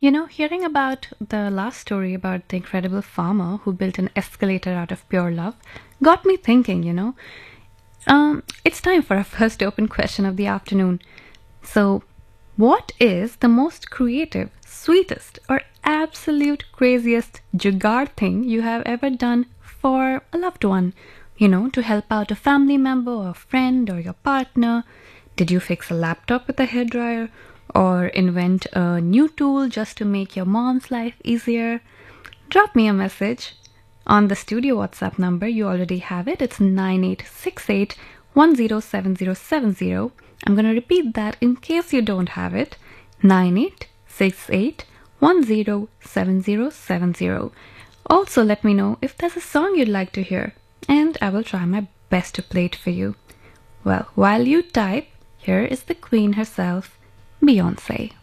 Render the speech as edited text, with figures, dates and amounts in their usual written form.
Hearing about the last story about the incredible farmer who built an escalator out of pure love got me thinking. It's time for our first open question of the afternoon. So, what is the most creative, sweetest, or absolute craziest jugaad thing you have ever done for a loved one? To help out a family member or a friend or your partner. Did you fix a laptop with a hairdryer? Or invent a new tool just to make your mom's life easier? Drop me a message on the studio WhatsApp number. You already have it. It's 9868107070. I'm going to repeat that in case you don't have it. 9868107070. Also, let me know if there's a song you'd like to hear, and I will try my best to play it for you. Well, while you type, here is the queen herself, Beyoncé.